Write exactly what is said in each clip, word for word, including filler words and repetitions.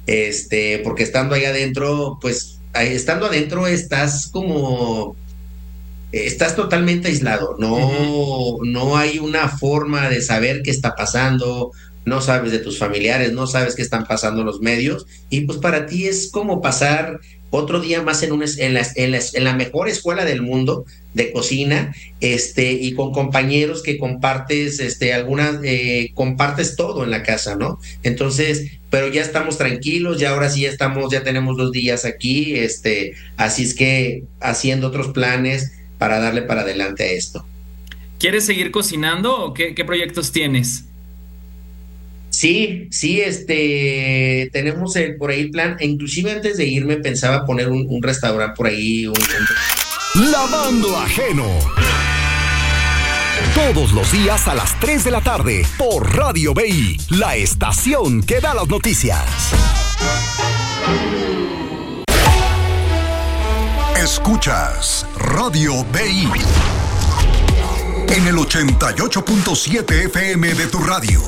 este, porque estando ahí adentro, pues ahí, estando adentro estás como, estás totalmente aislado, no, Ujú. no hay una forma de saber qué está pasando, no sabes de tus familiares, no sabes qué están pasando los medios, y pues para ti es como pasar otro día más en, una, es- en, la, en, la, en la mejor escuela del mundo de cocina, este, y con compañeros que compartes, este, algunas, eh, compartes todo en la casa, ¿no? Entonces, pero ya estamos tranquilos, ya ahora sí ya estamos, ya tenemos dos días aquí, este, así es que haciendo otros planes para darle para adelante a esto. ¿Quieres seguir cocinando o qué, qué proyectos tienes? Sí, sí, este, tenemos el, por ahí el plan, e inclusive antes de irme pensaba poner un, un restaurante por ahí, un, un... Lavando ajeno. Todos los días a las tres de la tarde por Radio B I, la estación que da las noticias. Escuchas Radio B I en el ochenta y ocho punto siete F M de tu radio.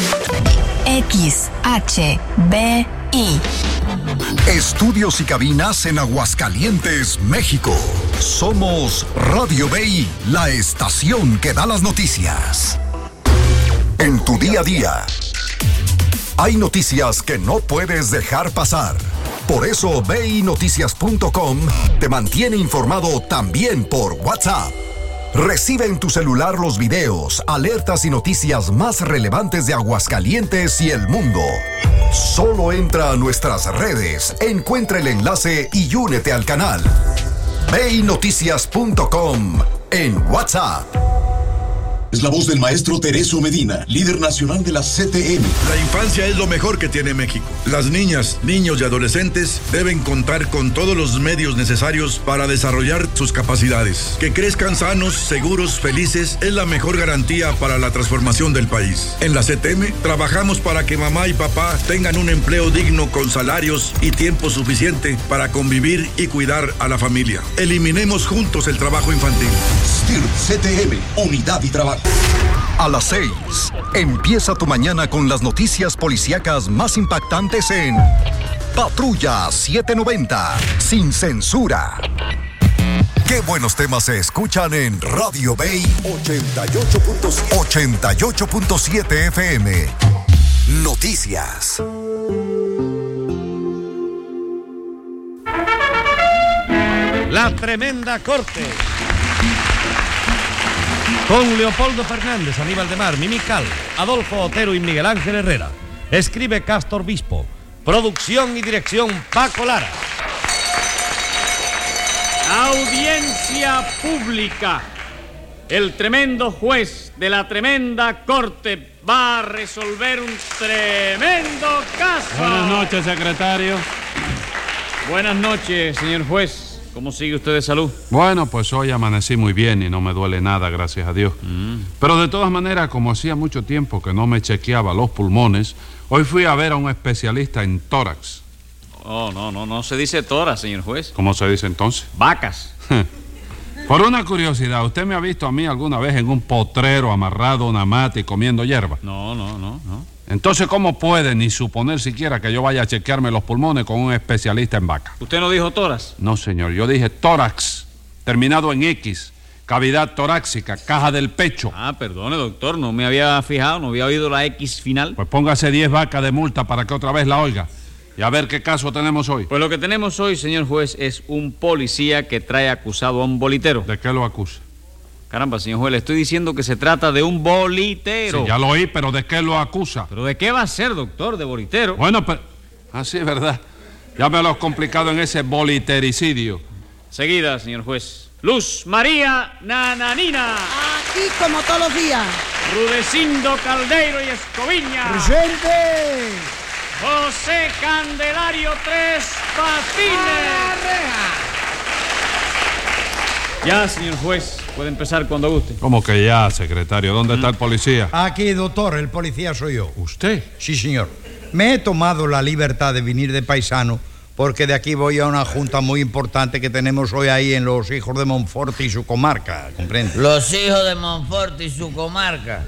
X H B I. Estudios y cabinas en Aguascalientes, México. Somos Radio B I, la estación que da las noticias. En tu día a día, hay noticias que no puedes dejar pasar. Por eso B I Noticias punto com te mantiene informado también por WhatsApp. Recibe en tu celular los videos, alertas y noticias más relevantes de Aguascalientes y el mundo. Solo entra a nuestras redes, encuentra el enlace y únete al canal. B I Noticias punto com en WhatsApp. Es la voz del maestro Tereso Medina, líder nacional de la C T M. La infancia es lo mejor que tiene México. Las niñas, niños y adolescentes deben contar con todos los medios necesarios para desarrollar sus capacidades. Que crezcan sanos, seguros, felices es la mejor garantía para la transformación del país. En la C T M trabajamos para que mamá y papá tengan un empleo digno con salarios y tiempo suficiente para convivir y cuidar a la familia. Eliminemos juntos el trabajo infantil. S T I R C T M, Unidad y Trabajo. A las seis, empieza tu mañana con las noticias policíacas más impactantes en Patrulla setecientos noventa, sin censura. Qué buenos temas se escuchan en Radio Bay ochenta y ocho punto siete F M. Noticias. La Tremenda Corte. Con Leopoldo Fernández, Aníbal de Mar, Mimi Cal, Adolfo Otero y Miguel Ángel Herrera. Escribe Castor Bispo. Producción y dirección Paco Lara. Audiencia pública. El tremendo juez de la tremenda corte va a resolver un tremendo caso. Buenas noches, secretario. Buenas noches, señor juez. ¿Cómo sigue usted de salud? Bueno, pues hoy amanecí muy bien y no me duele nada, gracias a Dios. Mm. Pero de todas maneras, como hacía mucho tiempo que no me chequeaba los pulmones, hoy fui a ver a un especialista en tórax. Oh, no, no, no se dice tórax, señor juez. ¿Cómo se dice entonces? Vacas. Por una curiosidad, ¿usted me ha visto a mí alguna vez en un potrero amarrado a una mata y comiendo hierba? No, no, no, no. Entonces, ¿cómo puede ni suponer siquiera que yo vaya a chequearme los pulmones con un especialista en vaca? ¿Usted no dijo tórax? No, señor, yo dije tórax, terminado en X, cavidad torácica, caja del pecho. Ah, perdone, doctor, no me había fijado, no había oído la X final. Pues póngase diez vacas de multa para que otra vez la oiga. Y a ver qué caso tenemos hoy. Pues lo que tenemos hoy, señor juez, es un policía que trae acusado a un bolitero. ¿De qué lo acusa? Caramba, señor juez, le estoy diciendo que se trata de un bolitero. Sí, ya lo oí, pero ¿de qué lo acusa? ¿Pero de qué va a ser, doctor, de bolitero? Bueno, pero... Ah, sí, es verdad. Ya me lo has complicado en ese bolitericidio. Seguida, señor juez. Luz María Nananina. Aquí como todos los días. Rudecindo Caldeiro y Escoviña. ¡Presente! José Candelario Tres Patines. Ya, señor juez, puede empezar cuando guste. ¿Cómo que ya, secretario? ¿Dónde mm. está el policía? Aquí, doctor, el policía soy yo. ¿Usted? Sí, señor. Me he tomado la libertad de venir de paisano porque de aquí voy a una junta muy importante que tenemos hoy ahí en los hijos de Monfort y su comarca, ¿comprende? Los hijos de Monfort y su comarca.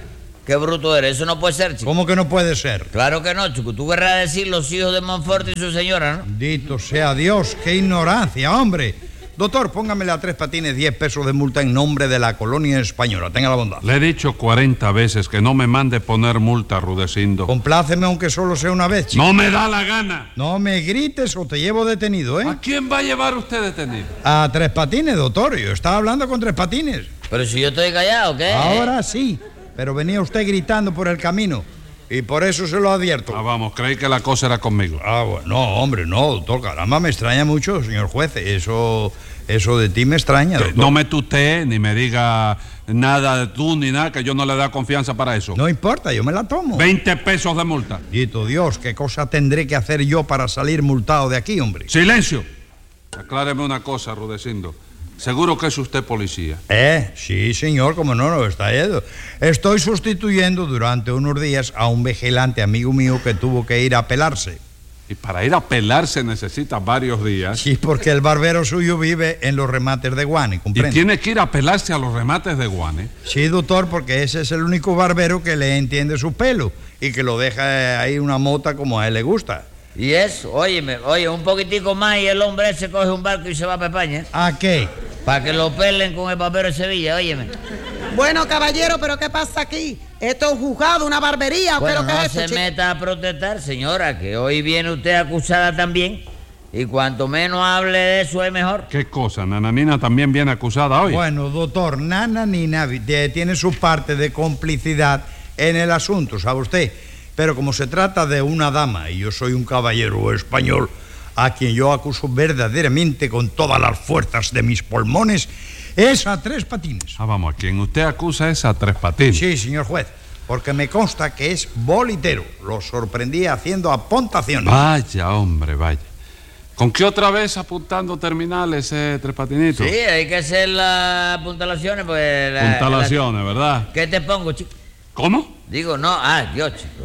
Qué bruto eres, eso no puede ser, chico. ¿Cómo que no puede ser? Claro que no, chico. Tú querrás decir los hijos de Monfort y su señora, ¿no? Dito sea Dios, qué ignorancia, hombre. Doctor, póngamele a Tres Patines diez pesos de multa en nombre de la colonia española. Tenga la bondad. Le he dicho cuarenta veces que no me mande poner multa, Rudecindo. Compláceme aunque solo sea una vez, chico. No me da la gana. No me grites o te llevo detenido, ¿eh? ¿A quién va a llevar usted detenido? A Tres Patines, doctor. Yo estaba hablando con Tres Patines. Pero si yo estoy callado, ¿qué? Ahora sí, pero venía usted gritando por el camino. Y por eso se lo advierto. Ah, vamos, creí que la cosa era conmigo. Ah, bueno, no, hombre, no, doctor, caramba, me extraña mucho, señor juez. Eso, eso de ti me extraña, doctor. No me tutee, ni me diga nada de tú, ni nada, que yo no le da confianza para eso. No importa, yo me la tomo. veinte pesos de multa. Dito Dios, ¿qué cosa tendré que hacer yo para salir multado de aquí, hombre? ¡Silencio! Acláreme una cosa, Rudecindo. Seguro que es usted policía. Eh, sí, señor, como no, no está yendo. Estoy sustituyendo durante unos días a un vigilante amigo mío que tuvo que ir a pelarse. Y para ir a pelarse necesita varios días. Sí, porque el barbero suyo vive en los remates de Guane, ¿comprende? ¿Y tiene que ir a pelarse a los remates de Guane? Sí, doctor, porque ese es el único barbero que le entiende su pelo y que lo deja ahí una mota como a él le gusta. Y eso, óyeme, oye, un poquitico más y el hombre ese coge un barco y se va para España. ¿A qué? Para que lo pelen con el barbero de Sevilla, óyeme. Bueno, caballero, pero ¿qué pasa aquí? ¿Esto es un juzgado, una barbería? Bueno, ¿Qué es lo no que es se esto, chico? meta a protestar, señora, que hoy viene usted acusada también. Y cuanto menos hable de eso es mejor. ¿Qué cosa? ¿Nananina también viene acusada hoy? Bueno, doctor, Nana Nina tiene su parte de complicidad en el asunto, ¿sabe usted? Pero como se trata de una dama y yo soy un caballero español a quien yo acuso verdaderamente con todas las fuerzas de mis pulmones, es a Tres Patines. Ah, vamos, a quien usted acusa es a Tres Patines. Sí, señor juez, porque me consta que es bolitero. Lo sorprendí haciendo apuntaciones. Vaya, hombre, vaya. ¿Con qué otra vez apuntando terminales, eh, Tres Patinitos? Sí, hay que hacer las apuntalaciones, pues... La, Puntalaciones, la... ¿verdad? ¿Qué te pongo, chico? ¿Cómo? Digo, no, ah, Dios, chico.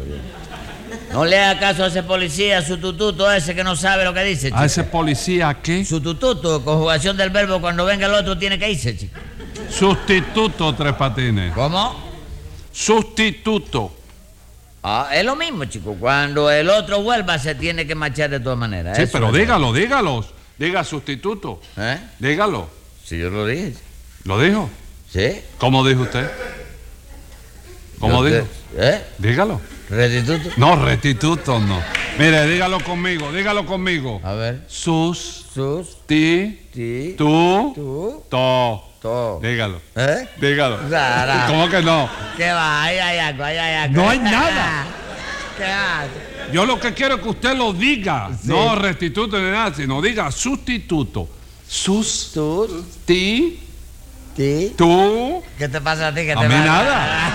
No le haga caso a ese policía, su tututo ese que no sabe lo que dice, chico. ¿A ese policía qué? Su tututo, conjugación del verbo, cuando venga el otro tiene que irse, chico. Sustituto, Tres Patines. ¿Cómo? Sustituto. Ah, es lo mismo, chico. Cuando el otro vuelva se tiene que marchar de todas maneras. Sí, Eso pero es dígalo, dígalo. Diga sustituto. ¿Eh? Dígalo. Sí, yo lo dije. ¿Lo dijo? Sí. ¿Cómo dijo usted? ¿Cómo Yo dijo? te- ¿Eh? Dígalo. ¿Restituto? No, restituto no. Mire, dígalo conmigo, dígalo conmigo. A ver. Sus. Sus. Ti. Ti. Tu. Tú. To. To. Dígalo. ¿Eh? Dígalo. Zara. ¿Cómo que no? ¿Qué va? Ahí hay algo, ahí hay algo. No hay nada. ¿Qué va? Yo lo que quiero es que usted lo diga. Sí. No restituto ni nada, sino diga sustituto. Sus. Tus. Ti. Ti. Tu. ¿Qué te pasa a ti? ¿Qué A te mí pasa? nada.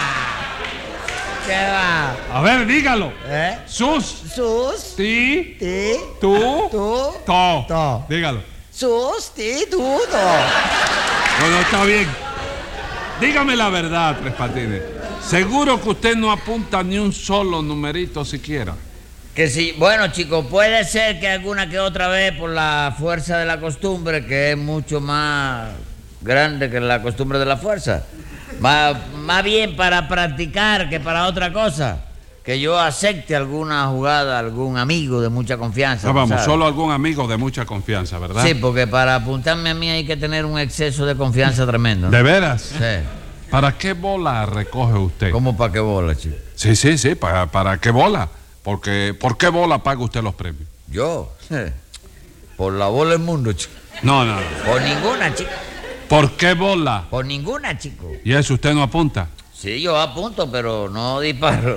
¿Qué va? A ver, dígalo. ¿Eh? Sus. Sus. Ti. Ti. Tu. Tu. To. To. Dígalo. Sustituto. Bueno, está bien. Dígame la verdad, Tres Patines. Seguro que usted no apunta ni un solo numerito siquiera. Que sí, bueno, chicos, puede ser que alguna que otra vez por la fuerza de la costumbre, que es mucho más grande que la costumbre de la fuerza. Más, más bien para practicar que para otra cosa. Que yo acepte alguna jugada, algún amigo de mucha confianza. Ah, vamos, ¿sabes? solo algún amigo de mucha confianza, ¿verdad? Sí, porque para apuntarme a mí hay que tener un exceso de confianza tremendo, ¿no? ¿De veras? Sí. ¿Para qué bola recoge usted? ¿Cómo para qué bola, chico? Sí, sí, sí, ¿para, para qué bola? Porque, ¿por qué bola paga usted los premios? Yo, por la bola del mundo, chico. No, no, no. Por ninguna, chico. ¿Por qué bola? Por ninguna, chico. ¿Y eso usted no apunta? Sí, yo apunto, pero no disparo.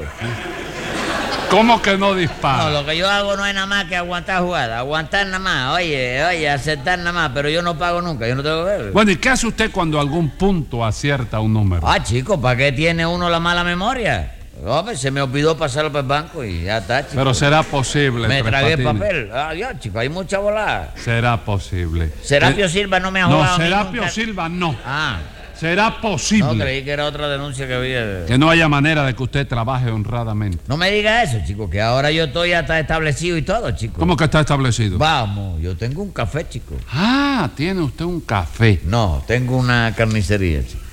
¿Cómo que no No, dispara? lo que yo hago no es nada más que aguantar jugada. Aguantar nada más, oye, oye, aceptar nada más, pero yo no pago nunca, yo no tengo que ver. Bueno, ¿y qué hace usted cuando algún punto acierta un número? Ah, chico, ¿para qué tiene uno la mala memoria? Hombre, se me olvidó pasarlo por el banco y ya está, chico. Pero será posible. Me Tres tragué el Patines. papel. Adiós, chico, hay mucha volada. Será posible. Serapio Eh, Silva no me ha No, jugado Serapio ningún ca- Silva no. Ah, Será no, posible creí que era otra denuncia que había. que no haya manera de que usted trabaje honradamente. No me diga eso, chico, que ahora yo estoy hasta establecido y todo, chico. ¿Cómo que está establecido? Vamos, yo tengo un café, chico. Ah, tiene usted un café. No, tengo una carnicería, chico.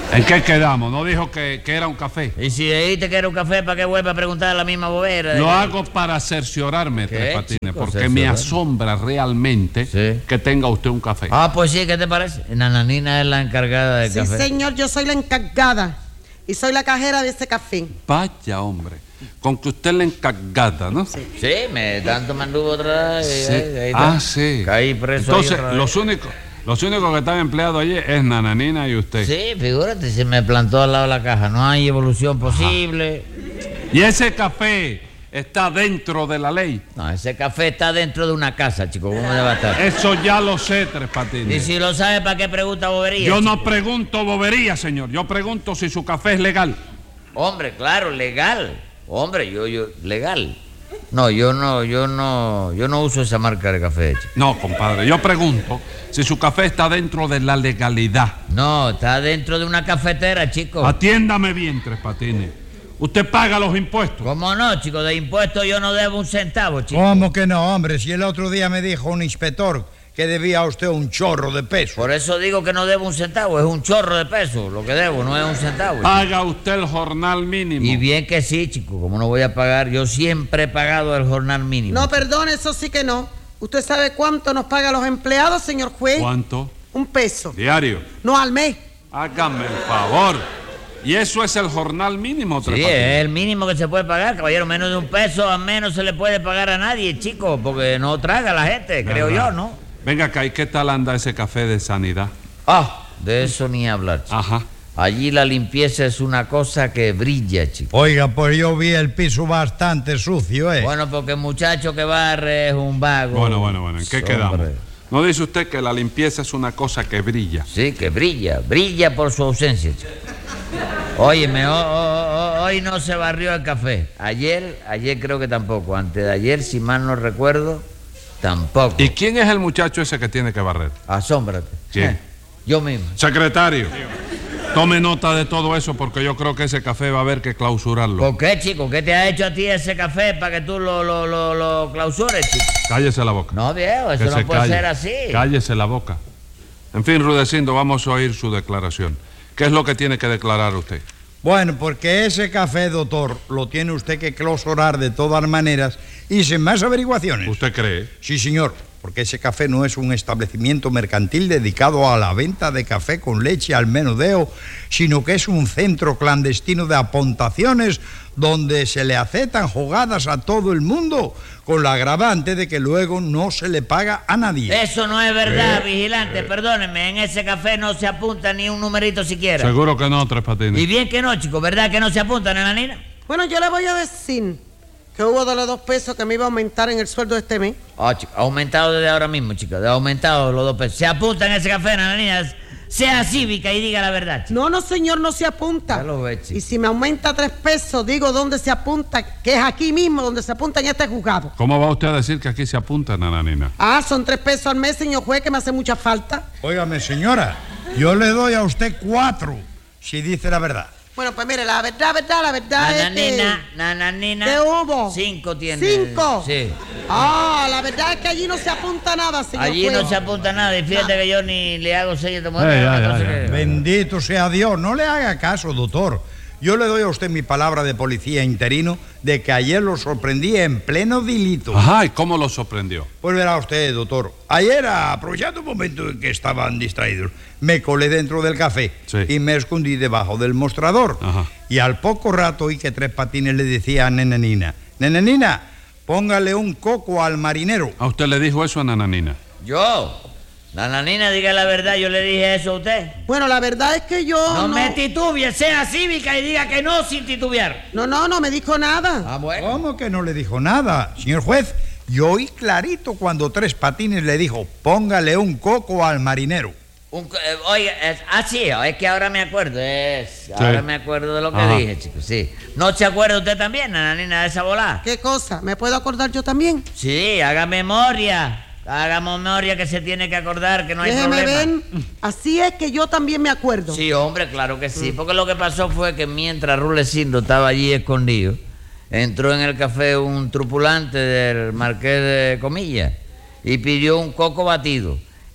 ¿En qué quedamos? ¿No dijo que, que era un café? Y si dijiste que era un café, ¿para qué vuelve a preguntar la misma bobera? Lo hago para cerciorarme, Tres Patines, chico, porque cerciorar? me asombra realmente Sí. que tenga usted un café. Ah, pues sí, ¿qué te parece? Nananina es la encargada del Sí, café. señor, yo soy la encargada. Y soy la cajera de ese café. Vaya, hombre. Con que usted le encargada, ¿no? Sí. Sí, me tanto me anduvo otra vez. Sí. ahí- ahí está. Ah, sí. Caí preso. Entonces, ahí otra vez. los únicos, los únicos que están empleados allí es Nananina y usted. Sí, figúrate, se me plantó al lado de la caja. No hay evolución posible. Y ese café está dentro de la ley. No, ese café está dentro de una casa, chico. ¿Cómo debe estar? Eso ya lo sé, Tres Y Patines. si lo sabe, ¿para qué pregunta bobería? Yo no chico? pregunto bobería, señor. Yo pregunto si su café es legal. Hombre, claro, legal. Hombre, yo, yo, legal. No, yo no, yo no, yo no uso esa marca de café, chico. No, compadre. Yo pregunto si su café está dentro de la legalidad. No, está dentro de una cafetera, chico. Atiéndame bien, Tres Patines. Usted paga los impuestos. ¿Cómo no, chico? De impuestos yo no debo un centavo, chico. ¿Cómo que no, hombre? Si el otro día me dijo un inspector que debía a usted un chorro de peso. Por eso digo que no debo un centavo, es un chorro de peso. Lo que debo no es un centavo. chico. Paga usted el jornal mínimo. Y bien que sí, chico, ¿cómo no voy a pagar? Yo siempre he pagado el jornal mínimo. No, perdone, eso sí que no. ¿Usted sabe cuánto nos pagan los empleados, señor juez? ¿Cuánto? Un peso. Diario. No, al mes. Hágame el favor. ¿Y eso es el jornal mínimo, Tres Sí, Patines? es el mínimo que se puede pagar, caballero. Menos de un peso, a menos se le puede pagar a nadie, chico, porque no traga la gente, creo ¿Verdad? yo, ¿no? Venga acá, ¿y qué tal anda ese café de sanidad? Ah, de eso ni hablar, chico. Ajá. Allí la limpieza es una cosa que brilla, chico. Oiga, pues yo vi el piso bastante sucio, ¿eh? Bueno, porque el muchacho que barre es un vago. Bueno, bueno, bueno, ¿en qué Hombre. quedamos? ¿No dice usted que la limpieza es una cosa que brilla? Sí, que brilla, brilla por su ausencia, chico. Óyeme, ho- ho- ho- hoy no se barrió el café. Ayer, ayer creo que tampoco. Antes de ayer, si mal no recuerdo, tampoco. ¿Y quién es el muchacho ese que tiene que barrer? Asómbrate. ¿Quién? Eh, Yo mismo. Secretario, tome nota de todo eso porque yo creo que ese café va a haber que clausurarlo. ¿Por qué, chico? ¿Qué te ha hecho a ti ese café para que tú lo, lo, lo, lo clausures, chico? Cállese la boca. No, viejo, eso Que no se puede calle. ser así. Cállese la boca. En fin, Rudecindo, vamos a oír su declaración. ¿Qué es lo que tiene que declarar usted? Bueno, porque ese café, doctor, lo tiene usted que clausurar de todas maneras y sin más averiguaciones. ¿Usted cree? Sí, señor, porque ese café no es un establecimiento mercantil dedicado a la venta de café con leche al menudeo, sino que es un centro clandestino de apuntaciones donde se le aceptan jugadas a todo el mundo, con la agravante de que luego no se le paga a nadie. Eso no es verdad, Eh, vigilante, perdóneme. En ese café no se apunta ni un numerito siquiera. Seguro que no, Tres Patines. Y bien que no, chico, ¿verdad que no se apunta, nananina? Bueno, yo le voy a decir que hubo de los dos pesos que me iba a aumentar en el sueldo de este mes. Ah, chico, ha aumentado desde ahora mismo, chica. Ha aumentado los dos pesos. Se apunta en ese café, nananina. Sea cívica y diga la verdad, chico. No, no, señor, no se apunta. Ya lo ve, chico. Y si me aumenta tres pesos, digo dónde se apunta, que es aquí mismo donde se apunta en este juzgado. ¿Cómo va usted a decir que aquí se apunta, nananina? Ah, son tres pesos al mes, señor juez, que me hace mucha falta. Óigame, señora, yo le doy a usted cuatro, si dice la verdad. Bueno, pues mire, la verdad, verdad, la verdad es que... Nananina, nananina. ¿Qué hubo? Cinco tiene. ¿Cinco? Sí. Ah, la verdad es que allí no se apunta nada, señor Allí juez. no se apunta nada y fíjate que yo ni le hago señas de muerte. Eh, una ya, cosa ya, que- ya. Bendito sea Dios, no le haga caso, doctor. Yo le doy a usted mi palabra de policía interino de que ayer lo sorprendí en pleno delito. Ajá, ¿y cómo lo sorprendió? Pues verá usted, doctor. Ayer, aprovechando un momento en que estaban distraídos, me colé dentro del café Sí. y me escondí debajo del mostrador. Ajá. Y al poco rato oí que Tres Patines le decía a Nenenina, Nenenina, póngale un coco al marinero. ¿A usted le dijo eso a nananina? Yo. Nananina, diga la verdad, yo le dije eso a usted. Bueno, la verdad es que yo No, no... me titubie, sea cívica y diga que no sin titubear. No, no, no me dijo nada. Ah, bueno. ¿Cómo que no le dijo nada? Señor juez, yo oí clarito cuando Tres Patines le dijo, póngale un coco al marinero. Un co- eh, oiga, es, ah, sí, es que ahora me acuerdo, es, ahora me acuerdo de lo que Ajá. dije, chicos, sí. ¿No se acuerda usted también, nananina, de esa bola? ¿Qué cosa? ¿Me puedo acordar yo también? Sí, haga memoria, haga memoria que se tiene que acordar, que no hay Déjeme problema. ver. Así es que yo también me acuerdo. Sí, hombre, claro que sí, porque lo que pasó fue que mientras Rulecindo estaba allí escondido, entró en el café un tripulante del Marqués de Comillas y pidió un coco batido.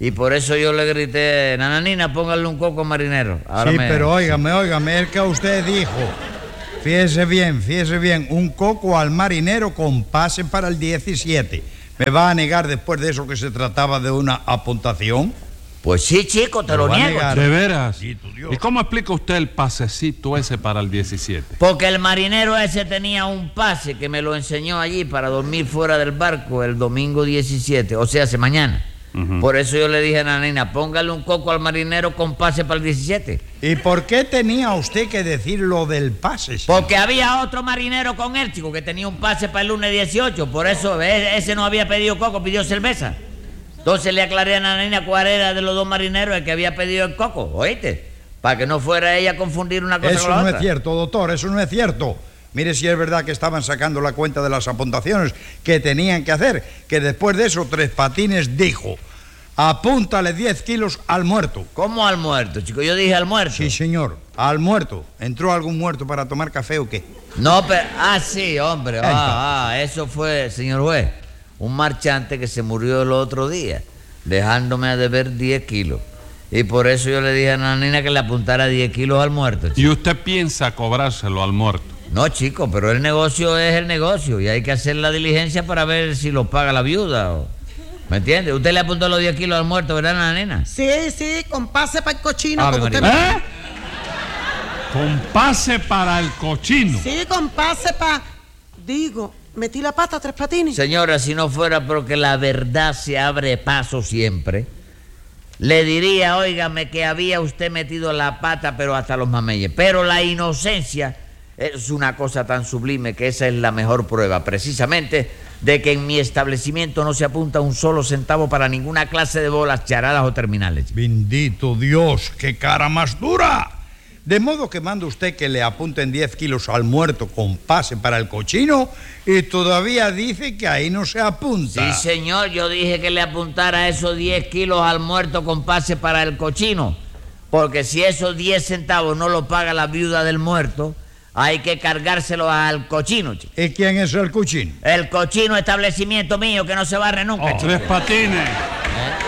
Y por eso yo le grité, Nananina, póngale un coco marinero. Ahora sí, me... pero óigame, óigame, el que usted dijo. Fíjese bien, fíjese bien, un coco al marinero con pase para el diecisiete. ¿Me va a negar después de eso que se trataba de una apuntación? Pues sí, chico, te lo, lo niego. ¿De veras? Sí, ¿y cómo explica usted el pasecito ese para el diecisiete? Porque el marinero ese tenía un pase que me lo enseñó allí para dormir fuera del barco el domingo diecisiete, o sea, hace mañana. Uh-huh. Por eso yo le dije a Nanina, póngale un coco al marinero con pase para el diecisiete. ¿Y por qué tenía usted que decir lo del pase, señor? Porque había otro marinero con él, chico, que tenía un pase para el lunes dieciocho. Por eso ese no había pedido coco, pidió cerveza. Entonces le aclaré a Nanina cuál era de los dos marineros el que había pedido el coco, ¿oíste? Para que no fuera ella a confundir una cosa eso con la no otra. Eso no es cierto, doctor, eso no es cierto. Mire si es verdad que estaban sacando la cuenta de las apuntaciones que tenían que hacer, que después de eso Tres Patines dijo, apúntale diez kilos al muerto. ¿Cómo al muerto, chico? Yo dije al muerto. Sí, señor, al muerto. ¿Entró algún muerto para tomar café o qué? No, pero... Ah, sí, hombre. Ah, ah, eso fue, señor juez, un marchante que se murió el otro día, dejándome a deber diez kilos. Y por eso yo le dije a Nanina que le apuntara diez kilos al muerto, chico. ¿Y usted piensa cobrárselo al muerto? No, chico, pero el negocio es el negocio y hay que hacer la diligencia para ver si lo paga la viuda. O... ¿Me entiende? Usted le apuntó los diez kilos al muerto, ¿verdad, Nanina? Sí, sí, con pase para el cochino. Ah, como usted... me... ¿Eh? Con pase para el cochino. Sí, con pase para... Digo, metí la pata, Tres Patines. Señora, si no fuera porque la verdad se abre paso siempre, le diría, óigame, que había usted metido la pata, pero hasta los mameyes. Pero la inocencia es una cosa tan sublime que esa es la mejor prueba, precisamente, de que en mi establecimiento no se apunta un solo centavo para ninguna clase de bolas, charadas o terminales. Bendito Dios, qué cara más dura. De modo que manda usted que le apunten diez kilos al muerto con pase para el cochino y todavía dice que ahí no se apunta. Sí, señor, yo dije que le apuntara esos diez kilos al muerto con pase para el cochino, porque si esos diez centavos no lo paga la viuda del muerto, hay que cargárselo al cochino, chico. ¿Y quién es el cochino? El cochino establecimiento mío que no se barre nunca, oh, chico. Tres Patines. ¿Eh?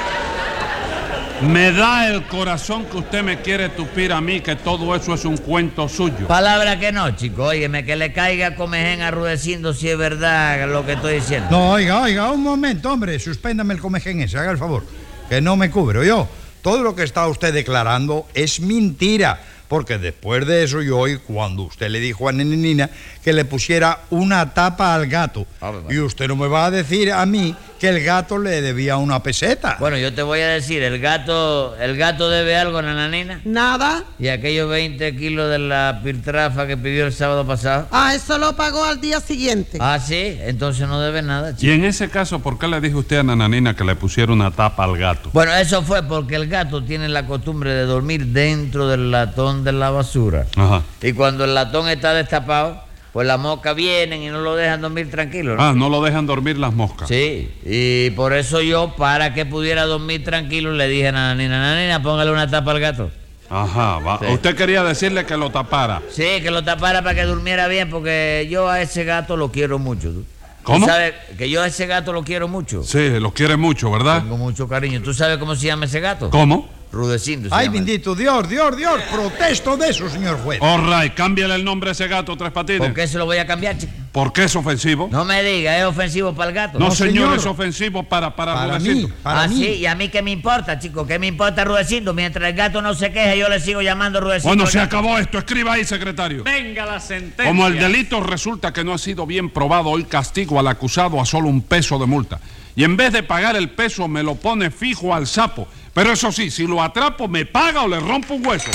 Me da el corazón que usted me quiere tupir a mí, que todo eso es un cuento suyo. Palabra que no, chico. Óyeme, que le caiga comején a Rudecindo si es verdad lo que estoy diciendo. No, oiga, oiga, un momento, hombre. Suspéndame el comején ese, haga el favor. Que no me cubro yo. Todo lo que está usted declarando es mentira. Porque después de eso yo oí cuando usted le dijo a Nanina que le pusiera una tapa al gato. Ah, y usted no me va a decir a mí que el gato le debía una peseta. Bueno, yo te voy a decir, el gato el gato debe algo, Nananina. Nada. ¿Y aquellos veinte kilos de la piltrafa que pidió el sábado pasado? Ah, eso lo pagó al día siguiente. Ah, sí, entonces no debe nada, chico. Y en ese caso, ¿por qué le dijo usted a Nananina que le pusiera una tapa al gato? Bueno, eso fue porque el gato tiene la costumbre de dormir dentro del latón de la basura. Ajá. Y cuando el latón está destapado, pues las moscas vienen y no lo dejan dormir tranquilo, ¿no? Ah, no lo dejan dormir las moscas. Sí, y por eso yo, para que pudiera dormir tranquilo, le dije a Nanina, Nanina, póngale una tapa al gato. Ajá, va. Sí. Usted quería decirle que lo tapara. Sí, que lo tapara para que durmiera bien, porque yo a ese gato lo quiero mucho. ¿Tú? ¿Cómo? ¿Tú sabes que yo a ese gato lo quiero mucho? Sí, lo quiere mucho, ¿verdad? Tengo mucho cariño. ¿Tú sabes cómo se llama ese gato? ¿Cómo? Rudecindo. Ay, bendito Dios, Dios, Dios, protesto de eso, señor juez. All right, cámbiale el nombre a ese gato, Tres Patines. ¿Por qué se lo voy a cambiar, chico? ¿Por qué es ofensivo? No me diga, ¿es ofensivo para el gato? No, no señor, señor, es ofensivo para, para, para Rudecindo. Mí, para ah, mí. Sí, ¿y a mí qué me importa, chico? ¿Qué me importa Rudecindo? Mientras el gato no se queje, yo le sigo llamando Rudecindo. Bueno, se acabó esto. Escriba ahí, secretario. Venga la sentencia. Como el delito resulta que no ha sido bien probado, hoy castigo al acusado a solo un peso de multa. Y en vez de pagar el peso, me lo pone fijo al sapo. Pero eso sí, si lo atrapo, me paga o le rompo un hueso.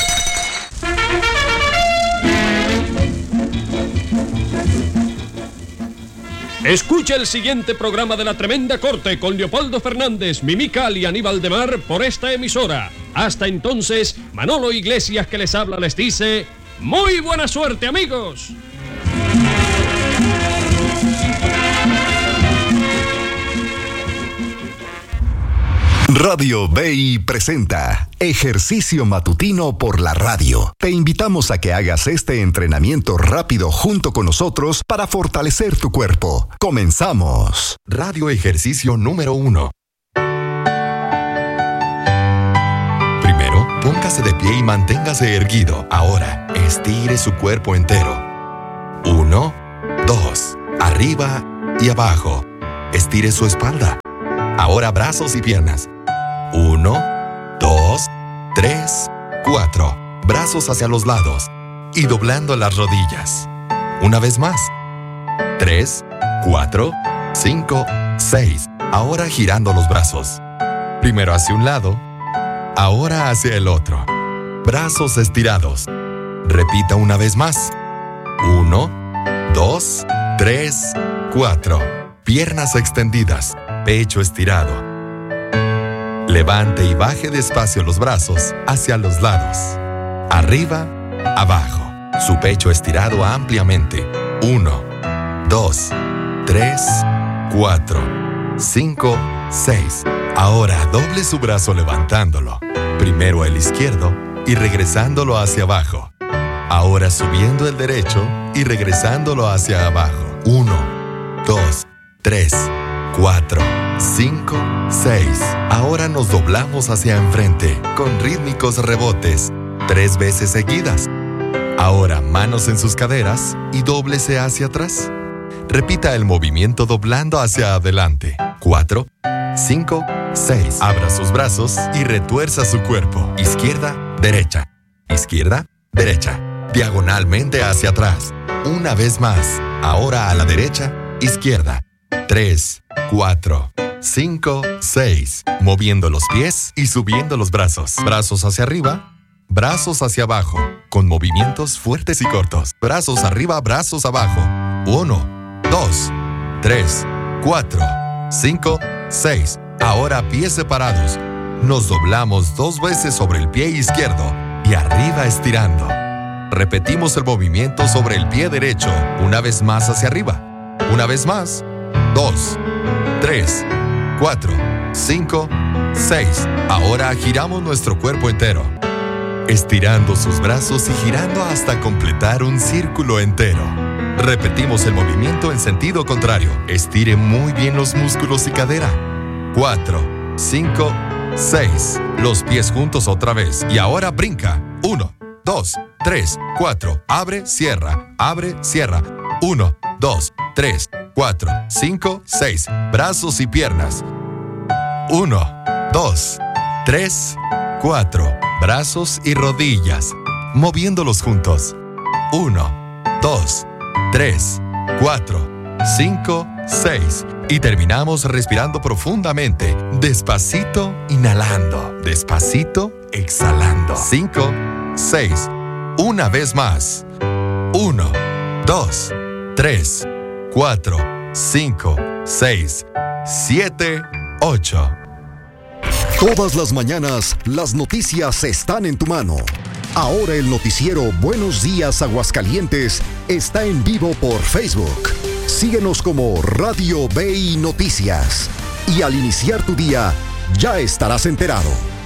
Escucha el siguiente programa de La Tremenda Corte con Leopoldo Fernández, Mimical y Aníbal de Mar por esta emisora. Hasta entonces, Manolo Iglesias que les habla les dice, ¡muy buena suerte, amigos! Radio B I presenta Ejercicio Matutino por la Radio. Te invitamos a que hagas este entrenamiento rápido junto con nosotros para fortalecer tu cuerpo. ¡Comenzamos! Radio Ejercicio número uno. Póngase de pie y manténgase erguido. Ahora, estire su cuerpo entero. Uno, dos, arriba y abajo. Estire su espalda. Ahora brazos y piernas. Uno, dos, tres, cuatro. Brazos hacia los lados y doblando las rodillas. Una vez más. Tres, cuatro, cinco, seis. Ahora girando los brazos. Primero hacia un lado, ahora hacia el otro. Brazos estirados. Repita una vez más. Uno, dos, tres, cuatro. Piernas extendidas, pecho estirado. Levante y baje despacio los brazos hacia los lados. Arriba, abajo. Su pecho estirado ampliamente. Uno, dos, tres, cuatro, cinco, seis. Ahora doble su brazo levantándolo. Primero el izquierdo y regresándolo hacia abajo. Ahora subiendo el derecho y regresándolo hacia abajo. Uno, dos, tres, cuatro, cinco, seis. Ahora nos doblamos hacia enfrente con rítmicos rebotes. Tres veces seguidas. Ahora manos en sus caderas y dóblese hacia atrás. Repita el movimiento doblando hacia adelante. Cuatro, cinco, seis. Abra sus brazos y retuerza su cuerpo. Izquierda, derecha. Izquierda, derecha. Diagonalmente hacia atrás. Una vez más. Ahora a la derecha, izquierda. Tres, cuatro, cinco, seis. Moviendo los pies y subiendo los brazos. Brazos hacia arriba, brazos hacia abajo. Con movimientos fuertes y cortos. Brazos arriba, brazos abajo. Uno, dos, tres, cuatro, cinco, seis. Ahora pies separados. Nos doblamos dos veces sobre el pie izquierdo y arriba estirando. Repetimos el movimiento sobre el pie derecho, una vez más hacia arriba. Una vez más. Dos, tres, cuatro, cinco, seis. Ahora giramos nuestro cuerpo entero. Estirando sus brazos y girando hasta completar un círculo entero. Repetimos el movimiento en sentido contrario. Estire muy bien los músculos y cadera. Cuatro, cinco, seis. Los pies juntos otra vez. Y ahora brinca. Uno, dos, tres, cuatro. Abre, cierra. Abre, cierra. Uno, dos, tres, cuatro, cinco, seis. Brazos y piernas. Uno, dos, tres, cuatro. Brazos y rodillas. Moviéndolos juntos. Uno, dos, tres, cuatro, cinco, seis. Y terminamos respirando profundamente. Despacito, inhalando. Despacito, exhalando. Cinco, seis. Una vez más. Uno, dos, tres, cuatro, cinco, seis, siete, ocho. Todas las mañanas, las noticias están en tu mano. Ahora el noticiero Buenos Días Aguascalientes está en vivo por Facebook. Síguenos como Radio B I Noticias. Y al iniciar tu día, ya estarás enterado.